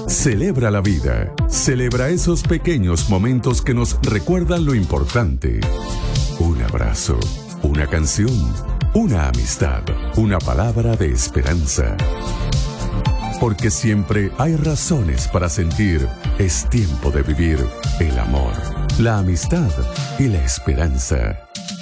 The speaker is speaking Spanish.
Celebra la vida. Celebra esos pequeños momentos que nos recuerdan lo importante. Un abrazo, una canción, una amistad, una palabra de esperanza. Porque siempre hay razones para sentir. Es tiempo de vivir el amor, la amistad y la esperanza.